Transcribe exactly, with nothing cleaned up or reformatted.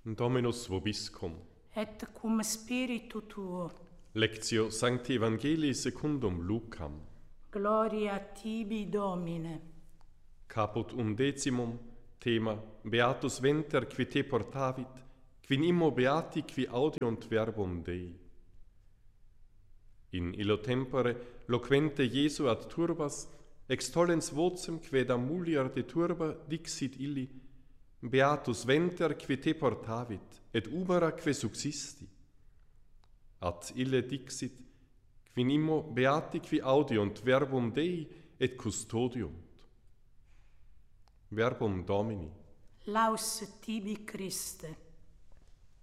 Dominus vobiscum. Et cum spiritu tuo. Lectio Sancti Evangelii secundum Lucam. Gloria tibi, Domine. Caput undecimum, thema Beatus venter qui te portavit, quin immo beati qui audiunt verbum Dei. In illo tempore loquente Iesu ad turbas, extollens vocem quedam mulier de turba dixit illi, Beatus venter qui te portavit, et ubera que subsisti. Ad ille dixit, quin immo beati qui audiunt verbum Dei et custodiunt. Verbum Domini. Laus tibi, Christe.